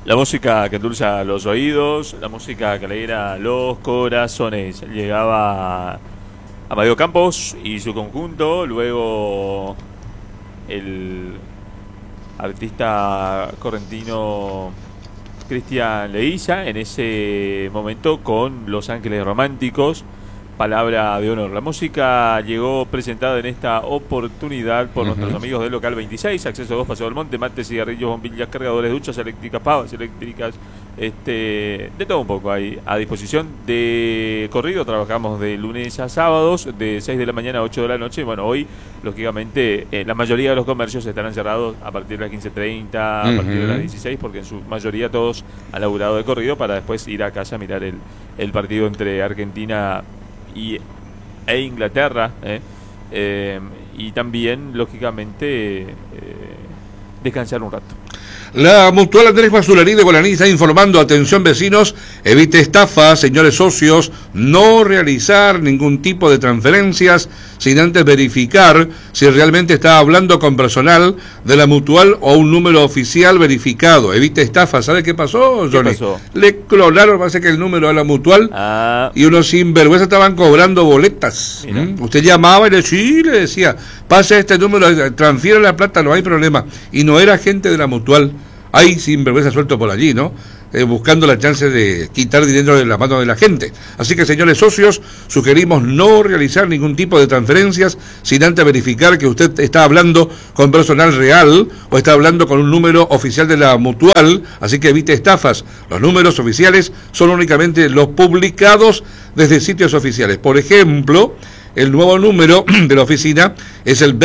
La música que endulza los oídos, la música que alegra los corazones. Llegaba Amadeo Campos y su conjunto, luego el artista correntino Cristian Leíza, en ese momento con Los Ángeles Románticos, palabra de honor. La música llegó presentada en esta oportunidad por nuestros amigos del local 26, acceso 2, Paseo del Monte, mates, cigarrillos, bombillas, cargadores, duchas eléctricas, pavas eléctricas, de todo un poco ahí a disposición. De corrido trabajamos de lunes a sábados, de 6 de la mañana a 8 de la noche. Bueno, hoy, lógicamente, la mayoría de los comercios estarán cerrados a partir de las 15:30, a partir de las 16, porque en su mayoría todos han laburado de corrido para después ir a casa a mirar el partido entre Argentina e Inglaterra, y también, lógicamente, descansar un rato. La Mutual Andrés Basularí de Guaraní está informando: atención vecinos, evite estafas, señores socios, no realizar ningún tipo de transferencias sin antes verificar si realmente está hablando con personal de la Mutual o un número oficial verificado. Evite estafas. ¿Sabe qué pasó, Johnny? ¿Qué pasó? Le clonaron, parece que el número a la Mutual, y unos sinvergüenza estaban cobrando boletas. Usted llamaba y le decía, pase este número, transfiere la plata, no hay problema. Y no era gente de la Mutual. Hay sinvergüenza suelto por allí, ¿no? Buscando la chance de quitar dinero de la mano de la gente. Así que, señores socios, sugerimos no realizar ningún tipo de transferencias sin antes verificar que usted está hablando con personal real o está hablando con un número oficial de la Mutual. Así que evite estafas. Los números oficiales son únicamente los publicados desde sitios oficiales. Por ejemplo, el nuevo número de la oficina es el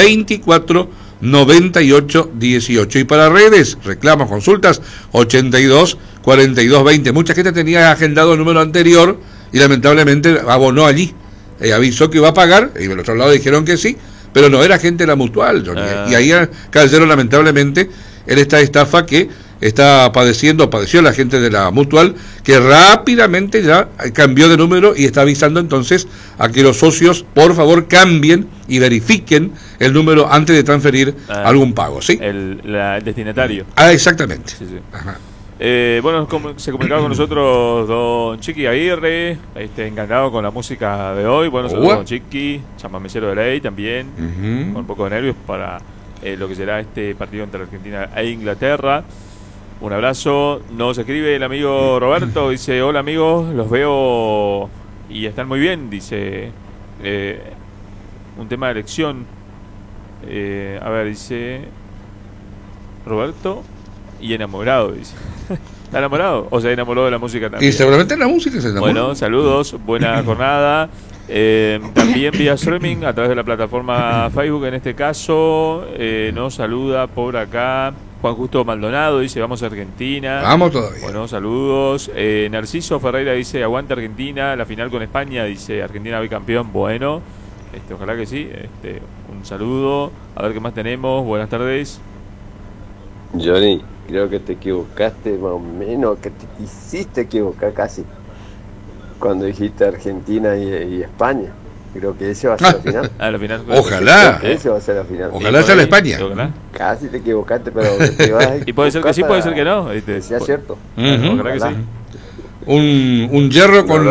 249818. Y para redes, reclamos, consultas, 824220. Mucha gente tenía agendado el número anterior y lamentablemente abonó allí. Avisó que iba a pagar y del otro lado dijeron que sí, pero no era gente de la Mutual, Johnny. Y ahí cayeron lamentablemente en esta estafa que padeció la gente de la Mutual, que rápidamente ya cambió de número y está avisando entonces a que los socios por favor cambien y verifiquen el número antes de transferir algún pago, ¿sí? El destinatario. Exactamente. Sí. Ajá. Bueno, se comunicaba con nosotros don Chiqui Aguirre, encantado con la música de hoy. Bueno, saludos don Chiqui, chamamecero de ley también, con un poco de nervios para lo que será este partido entre Argentina e Inglaterra. Un abrazo. Nos escribe el amigo Roberto, dice: hola amigos, los veo y están muy bien, dice. Un tema de elección, a ver, dice Roberto, y enamorado, dice. ¿Está enamorado? ¿O se enamoró de la música también? Y seguramente en la música se enamoró. Bueno, saludos, buena jornada. También vía streaming a través de la plataforma Facebook, en este caso, nos saluda por acá Juan Justo Maldonado, dice: vamos a Argentina. Vamos todavía. Bueno, saludos. Narciso Ferreira dice: aguanta Argentina, la final con España, dice Argentina bicampeón. Bueno, ojalá que sí. Un saludo. A ver qué más tenemos. Buenas tardes. Johnny, creo que te equivocaste más o menos, que te quisiste equivocar casi cuando dijiste Argentina y España. Creo que ese va a ser la final. La final. Ojalá. Ese va a ser la final. Ojalá sea la España. Casi te equivocaste, pero te vas a y puede ser que sí, puede ser que no. Que sea cierto. Ojalá que sí. Un hierro con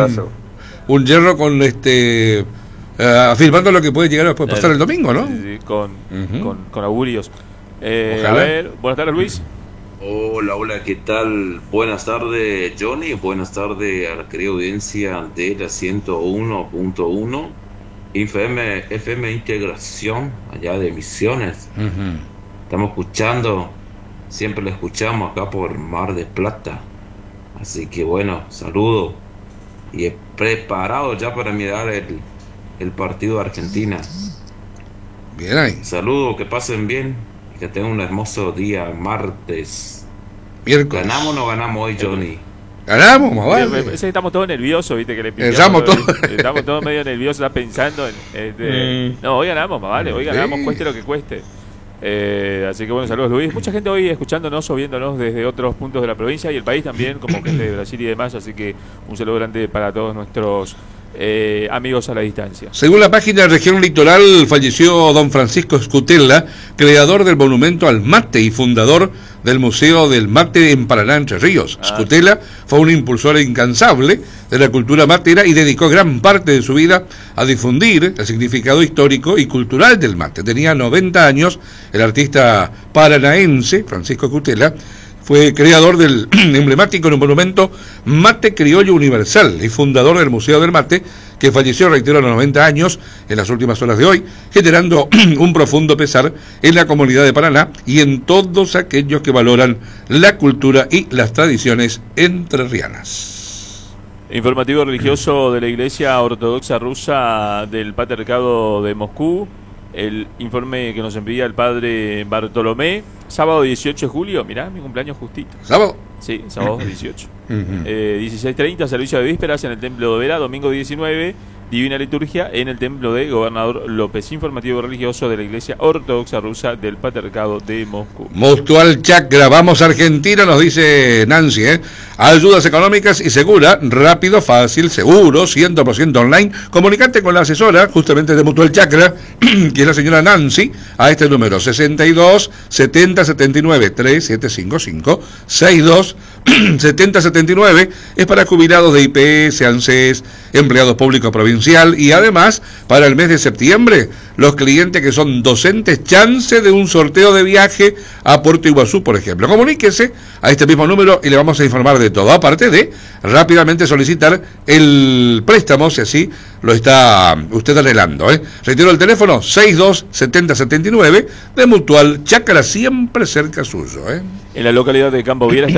afirmando lo que puede llegar a pasar el domingo, ¿no? Sí, con augurios. A ver, buenas tardes, Luis. Hola, ¿qué tal? Buenas tardes, Johnny. Buenas tardes a la querida audiencia de la 101.1 FM Integración, allá de Misiones. Estamos escuchando, siempre lo escuchamos acá por Mar de Plata. Así que bueno, saludo y preparado ya para mirar el partido de Argentina. Bien ahí. Saludos, que pasen bien. Que tengan un hermoso día, martes. Miércoles. ¿Ganamos o no ganamos hoy, Johnny? Ganamos, más vale. Estamos todos nerviosos, viste, que le estamos todos medio nerviosos, pensando en... No, hoy ganamos, más vale, hoy ganamos, cueste lo que cueste. Así que bueno, saludos, Luis. Mucha gente hoy escuchándonos o viéndonos desde otros puntos de la provincia y el país también, como gente de Brasil y demás. Así que un saludo grande para todos nuestros amigos a la distancia. Según la página de Región Litoral, falleció don Francisco Scutella, creador del monumento al mate y fundador del Museo del Mate en Paraná, Entre Ríos. Scutella fue un impulsor incansable de la cultura matera y dedicó gran parte de su vida a difundir el significado histórico y cultural del mate. Tenía 90 años, el artista paranaense Francisco Scutella fue creador del emblemático monumento Mate Criollo Universal y fundador del Museo del Mate, que falleció, reitero, a los 90 años en las últimas horas de hoy, generando un profundo pesar en la comunidad de Paraná y en todos aquellos que valoran la cultura y las tradiciones entrerrianas. Informativo religioso de la Iglesia Ortodoxa Rusa del Patriarcado de Moscú. El informe que nos envía el padre Bartolomé. Sábado 18 de julio, mirá, mi cumpleaños justito. ¿Sábado? Sí, sábado 18. 16:30, servicio de vísperas en el Templo de Vera. Domingo 19, Divina Liturgia en el Templo de Gobernador López. Informativo religioso de la Iglesia Ortodoxa Rusa del Patriarcado de Moscú. Mutual Chakra, vamos a Argentina, nos dice Nancy, ayudas económicas y segura, rápido, fácil, seguro, 100% online. Comunicate con la asesora, justamente de Mutual Chakra, que es la señora Nancy, a este número, 62 70 79 3755, 62 70 79, es para jubilados de IPS, ANSES, empleados públicos provincial, y además, para el mes de septiembre, los clientes que son docentes, chance de un sorteo de viaje a Puerto Iguazú, por ejemplo. Comuníquese a este mismo número y le vamos a informar de todo, aparte de rápidamente solicitar el préstamo, si así lo está usted anhelando. Reitero el teléfono, 62 70 79, de Mutual Chakra, siempre cerca suyo. En la localidad de Campo Viera